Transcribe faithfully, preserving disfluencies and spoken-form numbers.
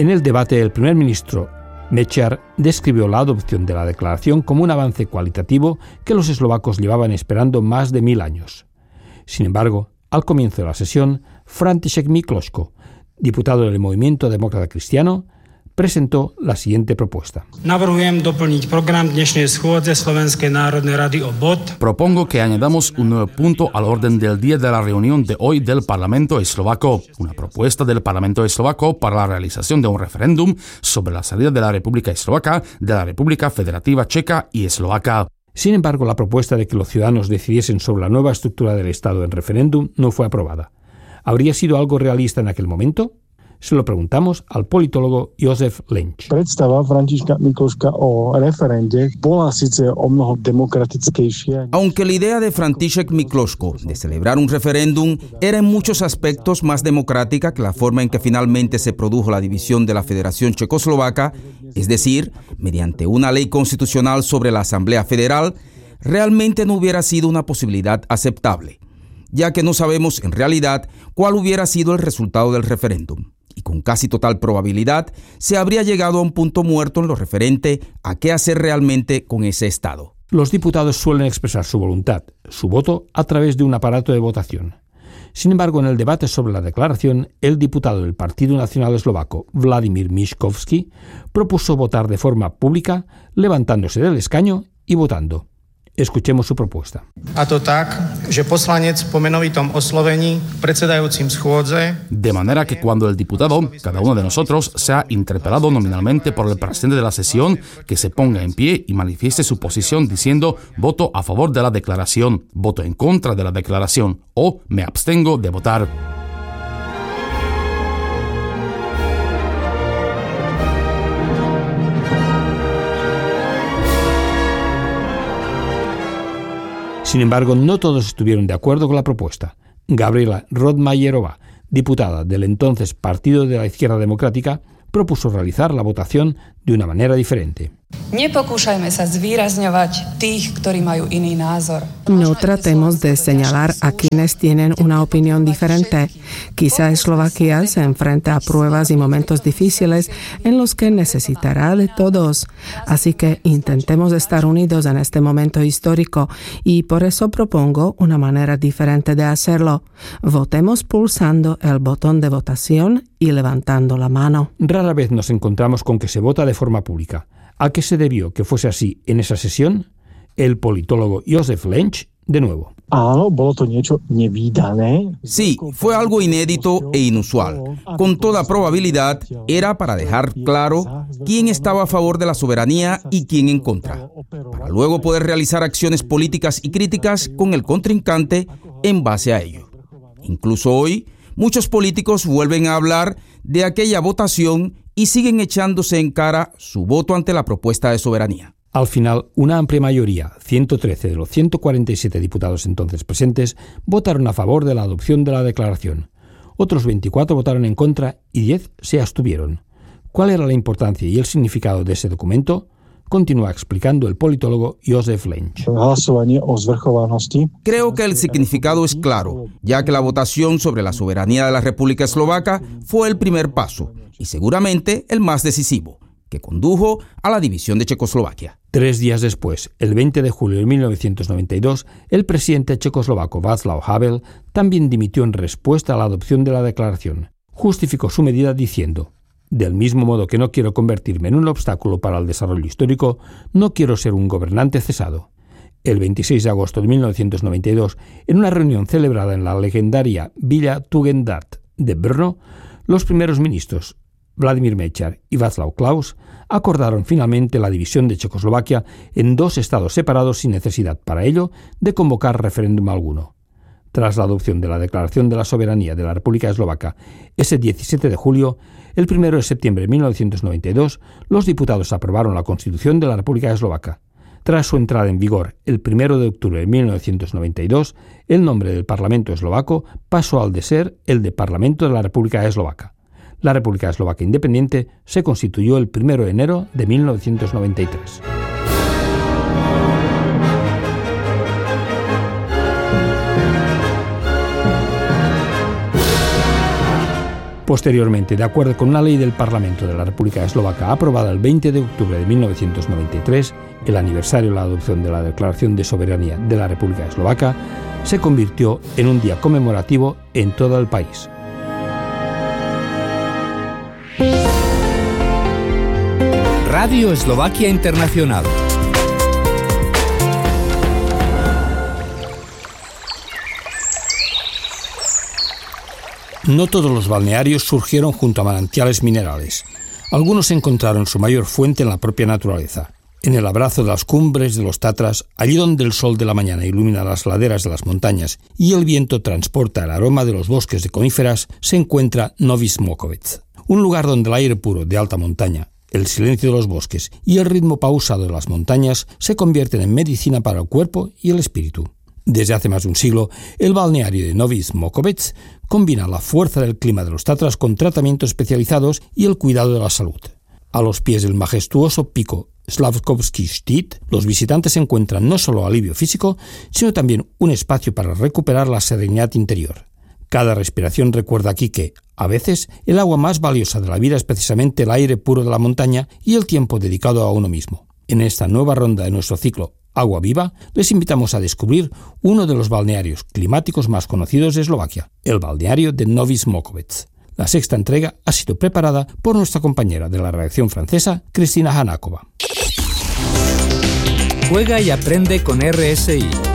En el debate, el primer ministro Mečiar describió la adopción de la declaración como un avance cualitativo que los eslovacos llevaban esperando más de mil años. Sin embargo, al comienzo de la sesión, František Mikloško, diputado del Movimiento Demócrata Cristiano, presentó la siguiente propuesta. Navrhujem doplniť program dnešnej schôdze Slovenskej národnej rady o bod. Propongo que añadamos un nuevo punto al orden del día de la reunión de hoy del Parlamento eslovaco, una propuesta del Parlamento eslovaco para la realización de un referéndum sobre la salida de la República Eslovaca de la República Federativa Checa y Eslovaca. Sin embargo, la propuesta de que los ciudadanos decidiesen sobre la nueva estructura del Estado en referéndum no fue aprobada. ¿Habría sido algo realista en aquel momento? Se lo preguntamos al politólogo Jozef Lenč. Predstava Františka Mikloška o referende bola síce o mnoho demokratickejšia. Aunque la idea de František Mikloško de celebrar un referéndum era en muchos aspectos más democrática que la forma en que finalmente se produjo la división de la Federación Checoslovaca, es decir, mediante una ley constitucional sobre la Asamblea Federal, realmente no hubiera sido una posibilidad aceptable, ya que no sabemos en realidad cuál hubiera sido el resultado del referéndum. Y con casi total probabilidad se habría llegado a un punto muerto en lo referente a qué hacer realmente con ese Estado. Los diputados suelen expresar su voluntad, su voto, a través de un aparato de votación. Sin embargo, en el debate sobre la declaración, el diputado del Partido Nacional Eslovaco, Vladimír Miškovský, propuso votar de forma pública, levantándose del escaño y votando. Escuchemos su propuesta. A to tak, že poslanec po menovitom oslovení predsedajúcim schôdze. De manera que cuando el diputado, cada uno de nosotros, sea interpelado nominalmente por el presidente de la sesión, que se ponga en pie y manifieste su posición diciendo voto a favor de la declaración, voto en contra de la declaración o me abstengo de votar. Sin embargo, no todos estuvieron de acuerdo con la propuesta. Gabriela Rodmajerová, diputada del entonces Partido de la Izquierda Democrática, propuso realizar la votación de una manera diferente. Nepokúšajme sa zvýrazňovať tých, ktorí majú iný názor. No tratemos de señalar a quienes tienen una opinión diferente. Quizá Eslovaquia se enfrenta a pruebas y momentos difíciles en los que necesitará de todos. Así que intentemos estar unidos en este momento histórico y por eso propongo una manera diferente de hacerlo. Votemos pulsando el botón de votación y levantando la mano. Rara vez nos encontramos con que se vota de forma pública. ¿A qué se debió que fuese así en esa sesión? El politólogo Jozef Lenč, de nuevo. Sí, fue algo inédito e inusual. Con toda probabilidad, era para dejar claro quién estaba a favor de la soberanía y quién en contra, para luego poder realizar acciones políticas y críticas con el contrincante en base a ello. Incluso hoy, muchos políticos vuelven a hablar de aquella votación y siguen echándose en cara su voto ante la propuesta de soberanía. Al final, una amplia mayoría, ciento trece de los ciento cuarenta y siete diputados entonces presentes, votaron a favor de la adopción de la declaración. Otros veinticuatro votaron en contra y diez se abstuvieron. ¿Cuál era la importancia y el significado de ese documento? Continúa explicando el politólogo Jozef Lenč. Creo que el significado es claro, ya que la votación sobre la soberanía de la República Eslovaca fue el primer paso y seguramente el más decisivo, que condujo a la división de Checoslovaquia. Tres días después, el veinte de julio de mil novecientos noventa y dos, el presidente checoslovaco Václav Havel también dimitió en respuesta a la adopción de la declaración. Justificó su medida diciendo: del mismo modo que no quiero convertirme en un obstáculo para el desarrollo histórico, no quiero ser un gobernante cesado. El veintiséis de agosto de mil novecientos noventa y dos, en una reunión celebrada en la legendaria Villa Tugendhat de Brno, los primeros ministros Vladimír Mečiar y Václav Klaus acordaron finalmente la división de Checoslovaquia en dos estados separados sin necesidad, para ello, de convocar referéndum alguno. Tras la adopción de la Declaración de la Soberanía de la República Eslovaca ese diecisiete de julio, el primero de septiembre de mil novecientos noventa y dos, los diputados aprobaron la Constitución de la República Eslovaca. Tras su entrada en vigor el primero de octubre de mil novecientos noventa y dos, el nombre del Parlamento eslovaco pasó al de ser el de Parlamento de la República Eslovaca. La República Eslovaca Independiente se constituyó el primero de enero de mil novecientos noventa y tres. Posteriormente, de acuerdo con una ley del Parlamento de la República Eslovaca aprobada el veinte de octubre de mil novecientos noventa y tres, el aniversario de la adopción de la Declaración de Soberanía de la República Eslovaca, se convirtió en un día conmemorativo en todo el país. Radio Eslovaquia Internacional. No todos los balnearios surgieron junto a manantiales minerales. Algunos encontraron su mayor fuente en la propia naturaleza, en el abrazo de las cumbres de los Tatras, allí donde el sol de la mañana ilumina las laderas de las montañas y el viento transporta el aroma de los bosques de coníferas, se encuentra Novi Smokovec, un lugar donde el aire puro de alta montaña, el silencio de los bosques y el ritmo pausado de las montañas se convierten en medicina para el cuerpo y el espíritu. Desde hace más de un siglo, el balneario de Novi Smokovec combina la fuerza del clima de los Tatras con tratamientos especializados y el cuidado de la salud. A los pies del majestuoso pico Slavkovsky Štit, los visitantes encuentran no solo alivio físico, sino también un espacio para recuperar la serenidad interior. Cada respiración recuerda aquí que, a veces, el agua más valiosa de la vida es precisamente el aire puro de la montaña y el tiempo dedicado a uno mismo. En esta nueva ronda de nuestro ciclo Agua Viva, les invitamos a descubrir uno de los balnearios climáticos más conocidos de Eslovaquia, el balneario de Novi Smokovec. La sexta entrega ha sido preparada por nuestra compañera de la redacción francesa, Cristina Hanáková. Juega y aprende con R S I.